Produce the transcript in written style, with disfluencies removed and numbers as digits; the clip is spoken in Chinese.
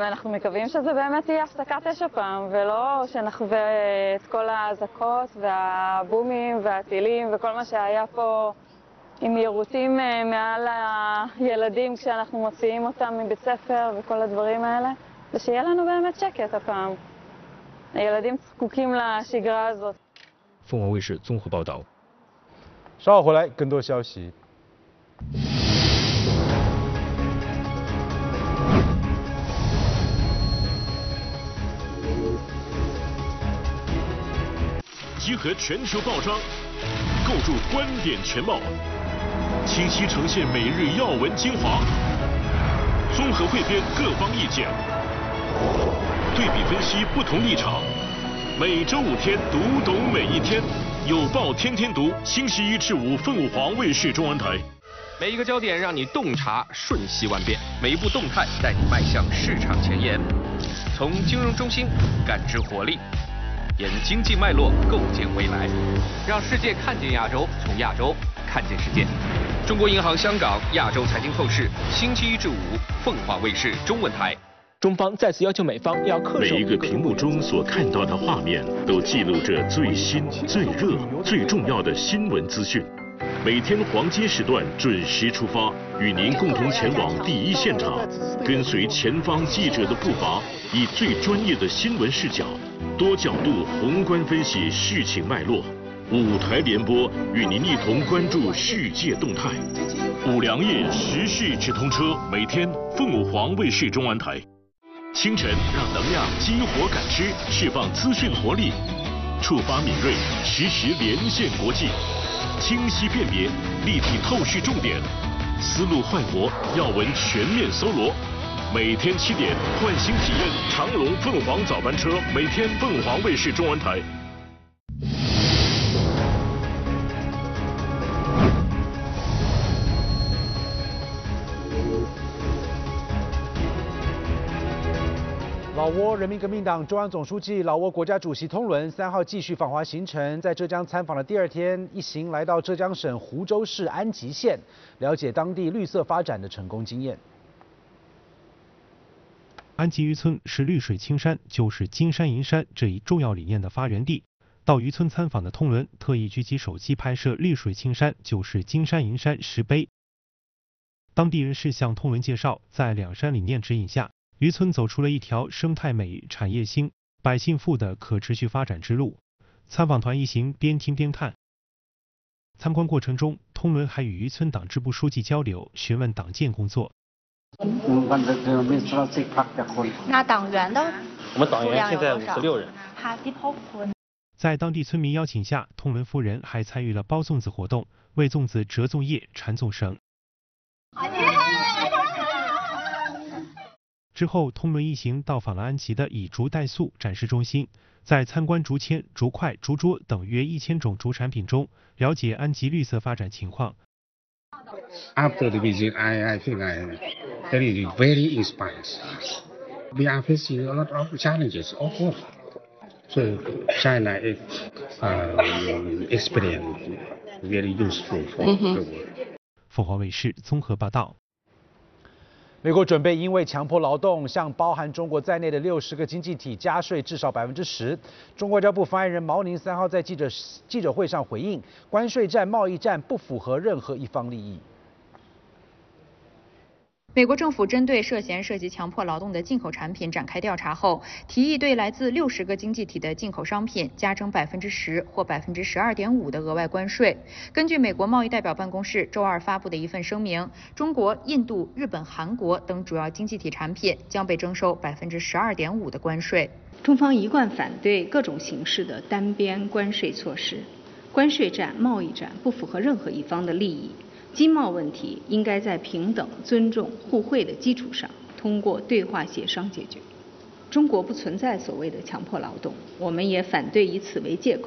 ואנחנו מקווים שזה באמת יהיה הפסקת אש הפעם, ולא שנחווה את כל האזעקות והבומים והטילים וכל מה שהיה פה עם יירוטים מעל הילדים כשאנחנו מוציאים אותם מבית ספר וכל הדברים האלה, ושיהיה לנו באמת שקט הפעם. הילדים זקוקים לשגרה הזאת. 凤凰卫视综合报道。 稍后回来更多消息。 集合全球报章，构筑观点全貌，清晰呈现每日要闻精华，综合汇编各方意见，对比分析不同立场。每周5天，读懂每一天，有报天天读。星期1至5，凤凰卫视中文台。 每一个焦点让你洞察瞬息万变，每一步动态带你迈向市场前沿。从金融中心感知活力。沿经济脉络构建未来，让世界看见亚洲，从亚洲看见世界。中国银行香港亚洲财经透视，星期1至5，凤凰卫视中文台。 中方再次要求美方要恪守。 每一个屏幕中所看到的画面，都记录着最新、最热、最重要的新闻资讯。每天黄金时段准时出发，与您共同前往第一现场，跟随前方记者的步伐，以最专业的新闻视角。多角度宏观分析事情脉络，5台联播与您一同关注世界动态。5粮液时事直通车，每天凤凰卫视中文台。清晨让能量激活感知，释放资讯活力，触发敏锐，实时连线国际，清晰辨别，立体透视重点，思路焕活，要闻全面搜罗。每天7点，换新体验长荣凤凰早班车，每天凤凰卫视中文台。 老挝人民革命党中央总书记、老挝国家主席通伦3号继续访华行程，在浙江参访的第2天，一行来到浙江省湖州市安吉县，了解当地绿色发展的成功经验。 安吉渔村是绿水青山就是金山银山这一重要理念的发源地。到渔村参访的通伦特意举起手机拍摄绿水青山就是金山银山石碑。当地人士向通伦介绍，在2山理念指引下，渔村走出了一条生态美、产业兴、百姓富的可持续发展之路。参访团一行边听边看。参观过程中，通伦还与渔村党支部书记交流，询问党建工作。 那党员的？ 我们党员现在56人。 在当地村民邀请下，通伦夫人还参与了包粽子活动，为粽子折粽叶、缠粽绳。之后，通伦一行到访了安吉的以竹代塑展示中心，在参观竹签、竹筷、竹桌等约1000种竹产品中，了解安吉绿色发展情况。 After the visit, I think that is very inspiring. We are facing a lot of challenges, of course. So China is experience very useful for the world. 凤凰卫视综合报道。 美国准备因为强迫劳动向包含中国在内的60个经济体加税至少10%。中国外交部发言人毛宁3号在记者会上回应，关税战、贸易战不符合任何一方利益。 美国政府针对涉嫌涉及强迫劳动的进口产品展开调查后，提议对来自60个经济体的进口商品加征10%或12.5%的额外关税。根据美国贸易代表办公室周2发布的一份声明，中国、印度、日本、韩国等主要经济体产品将被征收12.5%的关税。 中方一贯反对各种形式的单边关税措施，关税战、贸易战不符合任何一方的利益。经贸问题应该在平等、尊重、互惠的基础上，通过对话协商解决。中国不存在所谓的强迫劳动，我们也反对以此为借口